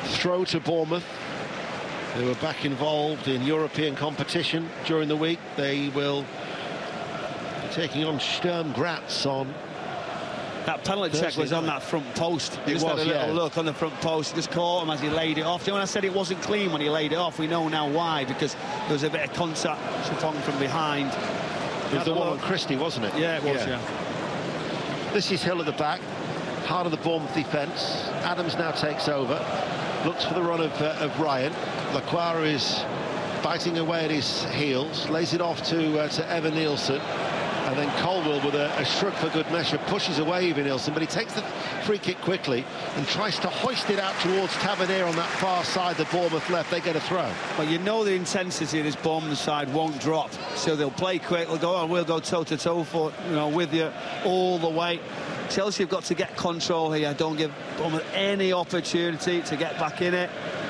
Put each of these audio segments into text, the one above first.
throw to Bournemouth, who are back involved in European competition during the week. They will be taking on Sturm Graz on that penalty check was on that front post. He just had a little look on the front post. He just caught him as he laid it off. You know, when I said it wasn't clean when he laid it off, we know now why, because there was a bit of contact from behind. It was the one on Christie, wasn't it? Yeah, it was, yeah. This is Hill at the back, heart of the Bournemouth defence. Adams now takes over, looks for the run of Ryan. Lacroix is biting away at his heels, lays it off to Evan Nielsen. And then Colwill, with a shrug for good measure, pushes away Evan Nielsen, but he takes the free kick quickly and tries to hoist it out towards Tavernier on that far side, the Bournemouth left. They get a throw. Well, you know the intensity of this Bournemouth side won't drop, so they'll play quick. They'll go on, we'll go toe-to-toe for, you know, with you all the way. Chelsea have got to get control here. Don't give Bournemouth any opportunity to get back in it.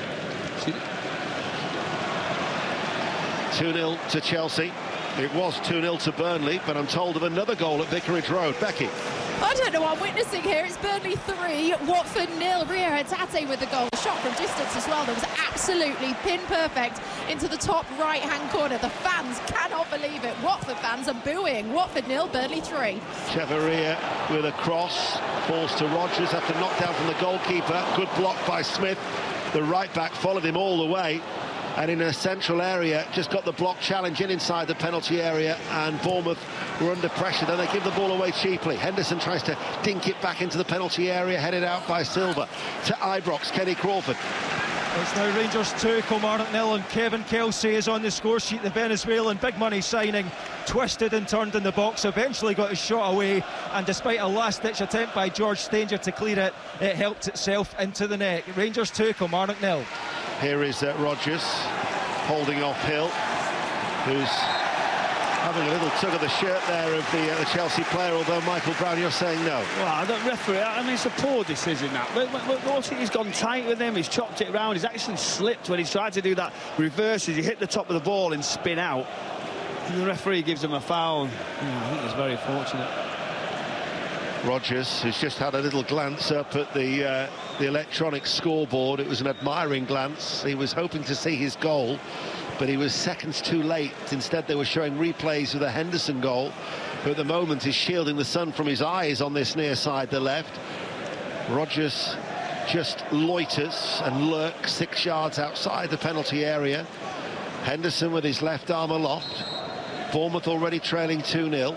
2-0 to Chelsea. It was 2-0 to Burnley, but I'm told of another goal at Vicarage Road. Becky. I don't know what I'm witnessing here. It's Burnley 3, Watford 0. Rio Hatate with the goal. Shot from distance as well. That was absolutely pin perfect into the top right-hand corner. The fans cannot believe it. Watford fans are booing. Watford 0, Burnley 3. Chavarria with a cross. Falls to Rodgers after knockdown from the goalkeeper. Good block by Smith. The right-back followed him all the way. And in a central area, just got the block challenge inside the penalty area, and Bournemouth were under pressure. Then they give the ball away cheaply. Henderson tries to dink it back into the penalty area, headed out by Silva. To Ibrox, Kenny Crawford. It's now Rangers 2, Kilmarnock 0, and Kevin Kelsey is on the score sheet. The Venezuelan big money signing, twisted and turned in the box, eventually got his shot away, and despite a last-ditch attempt by George Stanger to clear it, it helped itself into the net. Rangers 2, Kilmarnock 0. Here is Rodgers holding off Hill, who's having a little tug of the shirt there of the Chelsea player, although Michael Brown, you're saying no. Well, the referee, I mean, it's a poor decision, that. He's gone tight with him, he's chopped it around, he's actually slipped when he's tried to do that reverses. He hit the top of the ball and spin out, and the referee gives him a foul. I think it's very fortunate. Rodgers, who's just had a little glance up at the electronic scoreboard. It was an admiring glance. He was hoping to see his goal, but he was seconds too late. Instead, they were showing replays of the Henderson goal, who at the moment is shielding the sun from his eyes on this near side, the left. Rodgers just loiters and lurks 6 yards outside the penalty area. Henderson with his left arm aloft. Bournemouth already trailing 2-0.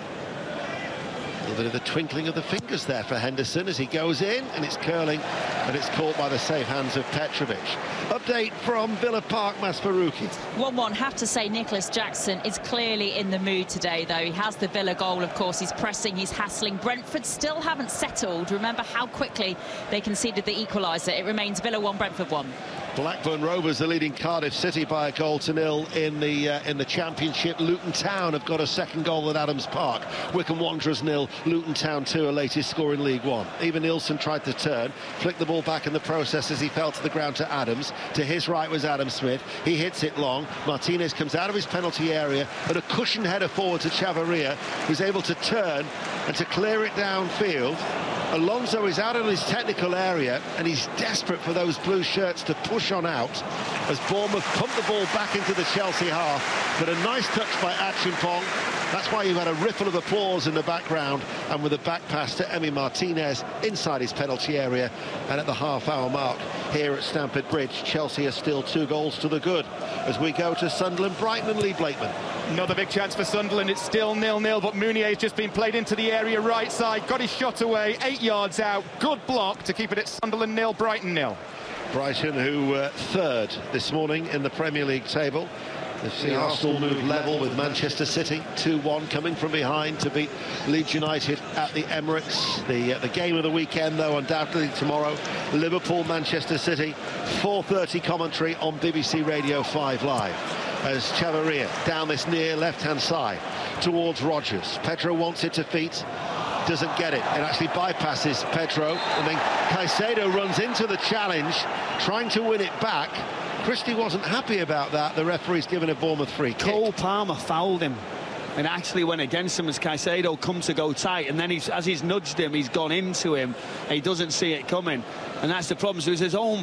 A little bit of the twinkling of the fingers there for Henderson as he goes in, and it's curling, and it's caught by the safe hands of Petrovic. Update from Villa Park, Masparuki. 1-1. Have to say Nicholas Jackson is clearly in the mood today, though. He has the Villa goal, of course. He's pressing, he's hassling. Brentford still haven't settled. Remember how quickly they conceded the equaliser. It remains Villa 1, Brentford 1. Blackburn Rovers are leading Cardiff City by 1-0 in the Championship. Luton Town have got a second goal at Adams Park. Wycombe Wanderers 0, Luton Town 2, a latest score in League One. Evan Nielsen tried to turn, flicked the ball back in the process as he fell to the ground to Adams. To his right was Adam Smith. He hits it long. Martinez comes out of his penalty area, and a cushion header forward to Chavarria, who's able to turn and to clear it downfield. Alonso is out of his technical area, and he's desperate for those blue shirts to push on out as Bournemouth pump the ball back into the Chelsea half. But a nice touch by Achimpong. That's why you had a ripple of applause in the background, and with a back pass to Emi Martinez inside his penalty area. And at the half-hour mark here at Stamford Bridge, Chelsea are still 2 goals to the good as we go to Sunderland, Brighton and Lee Blakeman. Another big chance for Sunderland. It's still 0-0, but Mounier has just been played into the area right side, got his shot away, 8 yards out. Good block to keep it at Sunderland 0, Brighton 0. Brighton, who were third this morning in the Premier League table. They've seen Arsenal move level with Manchester City, 2-1 coming from behind to beat Leeds United at the Emirates. The game of the weekend, though, undoubtedly tomorrow, Liverpool-Manchester City, 4:30 commentary on BBC Radio 5 Live. As Chavarria down this near left-hand side towards Rodgers. Pedro wants it to feet, doesn't get it. It actually bypasses Pedro, and then Caicedo runs into the challenge, trying to win it back. Christie wasn't happy about that. The referee's given a Bournemouth free kick. Cole Palmer fouled him and actually went against him as Caicedo come to go tight, and then as he's nudged him, he's gone into him, and he doesn't see it coming, and that's the problem. So it's his own